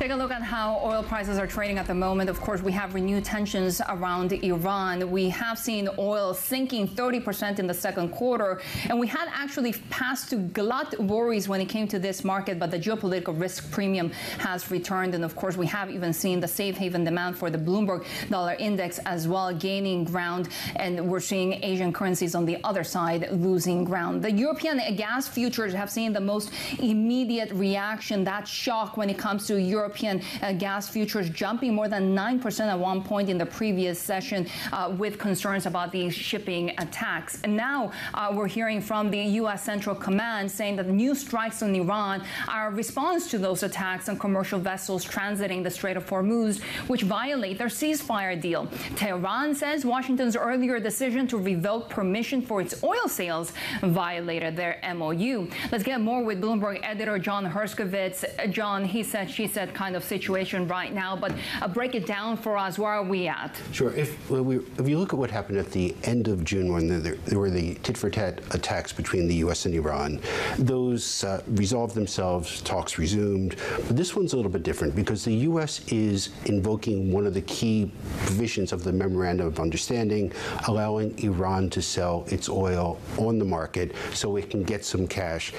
Take a look at how oil prices are trading at the moment. Of course, we have renewed tensions around Iran. We have seen oil sinking 30% in the second quarter, and we had actually passed to glut worries when it came to this market, but the geopolitical risk premium has returned. And of course, we have even seen the safe haven demand for the Bloomberg dollar index as well gaining ground, and we're seeing Asian currencies on the other side losing ground. The European gas futures have seen the most immediate reaction, that shock when it comes to European gas futures jumping more than 9% at one point in the previous session with concerns about these shipping attacks. And now we're hearing from the U.S. Central Command saying that new strikes on Iran are a response to those attacks on commercial vessels transiting the Strait of Hormuz, which violate their ceasefire deal. Tehran says Washington's earlier decision to revoke permission for its oil sales violated their MOU. Let's get more with Bloomberg editor John Herskovits. John, he said, she said kind of situation right now, but break it down for us. Where are we at? Sure. If you look at what happened at the end of June when there were the tit-for-tat attacks between the U.S. and Iran, those resolved themselves, talks resumed. But this one's a little bit different because the U.S. is invoking one of the key provisions of the Memorandum of Understanding, allowing Iran to sell its oil on the market so it can get some cash.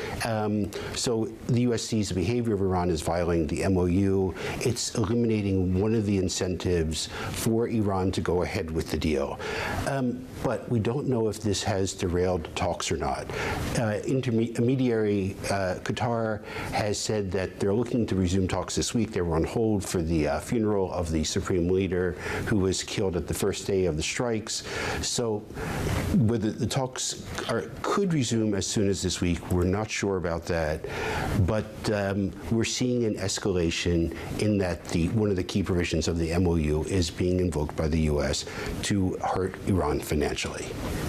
So the U.S. sees the behavior of Iran as violating the MOU. It's eliminating one of the incentives for Iran to go ahead with the deal. But we don't know if this has derailed talks or not. Intermediary Qatar has said that they're looking to resume talks this week. They were on hold for the funeral of the supreme leader who was killed at the first day of the strikes. So whether the talks could resume as soon as this week, we're not sure about that. But we're seeing an escalation in that one of the key provisions of the MOU is being invoked by the U.S. to hurt Iran financially.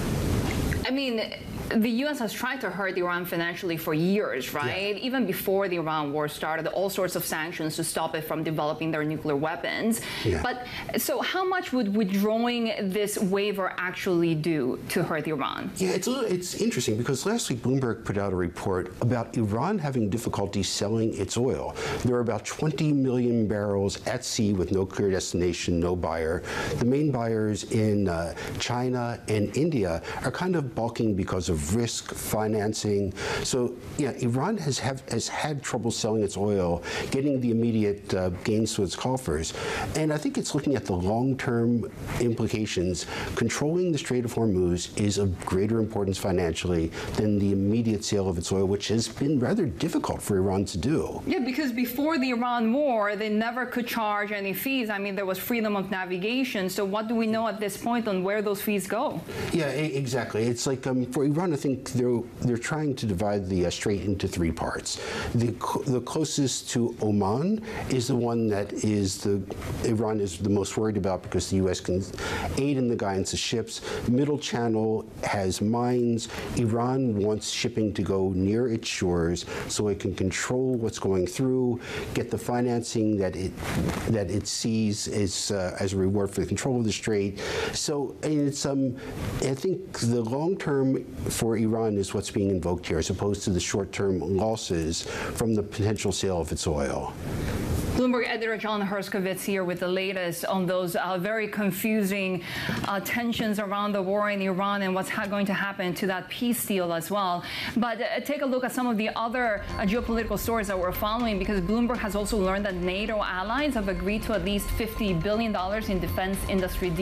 I mean, the U.S. has tried to hurt Iran financially for years, right? Yeah. Even before the Iran war started, all sorts of sanctions to stop it from developing their nuclear weapons. Yeah. But so how much would withdrawing this waiver actually do to hurt Iran? Yeah, it's interesting because last week Bloomberg put out a report about Iran having difficulty selling its oil. There are about 20 million barrels at sea with no clear destination, no buyer. The main buyers in China and India are kind of balking because of risk financing. So yeah, Iran has had trouble selling its oil, getting the immediate gains to its coffers. And I think it's looking at the long-term implications. Controlling the Strait of Hormuz is of greater importance financially than the immediate sale of its oil, which has been rather difficult for Iran to do. Yeah, because before the Iran war, they never could charge any fees. I mean, there was freedom of navigation. So what do we know at this point on where those fees go? Yeah, exactly. It's like for Iran, I think they're trying to divide the strait into three parts. The closest to Oman is the one that Iran is the most worried about because the U.S. can aid in the guidance of ships. Middle Channel has mines. Iran wants shipping to go near its shores so it can control what's going through, get the financing that it sees as a reward for the control of the strait. So it's I think the long term for Iran is what's being invoked here, as opposed to the short-term losses from the potential sale of its oil. Bloomberg editor John Herskovits here with the latest on those very confusing tensions around the war in Iran and what's going to happen to that peace deal as well. But take a look at some of the other geopolitical stories that we're following, because Bloomberg has also learned that NATO allies have agreed to at least $50 billion in defense industry deals.